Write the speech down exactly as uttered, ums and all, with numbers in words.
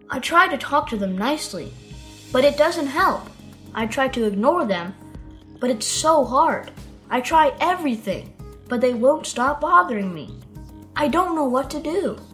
I try to talk to them nicely, but it doesn't help. I try to ignore them, but it's so hard. I try everything, but they won't stop bothering me. I don't know what to do.